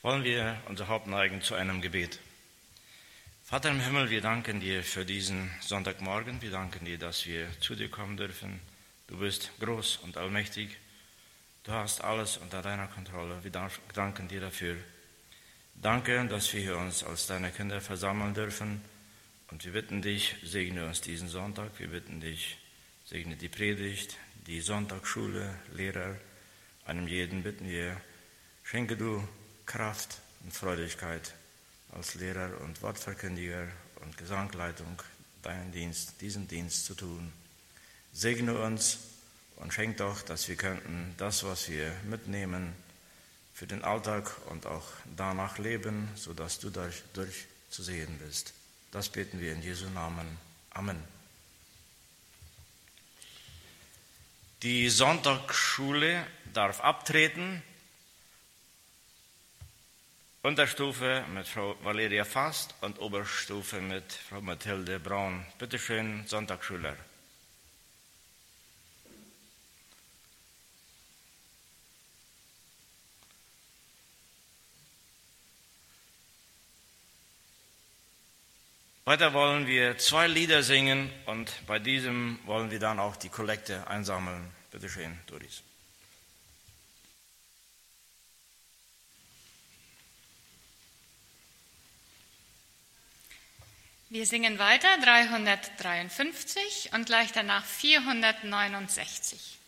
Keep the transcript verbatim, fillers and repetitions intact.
wollen wir unser Haupt neigen zu einem Gebet. Vater im Himmel, wir danken dir für diesen Sonntagmorgen. Wir danken dir, dass wir zu dir kommen dürfen. Du bist groß und allmächtig. Du hast alles unter deiner Kontrolle. Wir danken dir dafür. Danke, dass wir uns als deine Kinder versammeln dürfen. Und wir bitten dich, segne uns diesen Sonntag. Wir bitten dich, segne die Predigt, die Sonntagsschule, Lehrer. Einem jeden bitten wir, schenke du Kraft und Freudigkeit als Lehrer und Wortverkündiger und Gesangleitung, deinen Dienst, diesen Dienst zu tun. Segne uns und schenk doch, dass wir könnten das, was wir mitnehmen, für den Alltag und auch danach leben, sodass du durch, durch zu sehen bist. Das beten wir in Jesu Namen. Amen. Die Sonntagsschule darf abtreten. Unterstufe mit Frau Valeria Fast und Oberstufe mit Frau Mathilde Braun. Bitte schön, Sonntagsschüler. Weiter wollen wir zwei Lieder singen und bei diesem wollen wir dann auch die Kollekte einsammeln. Bitte schön, Doris. Wir singen weiter dreihundertdreiundfünfzig und gleich danach vierhundertneunundsechzig.